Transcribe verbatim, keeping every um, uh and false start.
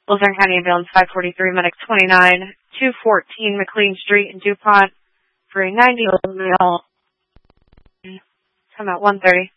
Luzerne County Ambulance five forty-three, Medic twenty-nine, two fourteen McLean Street in DuPont for a ninety-year-old male. Time at one thirty.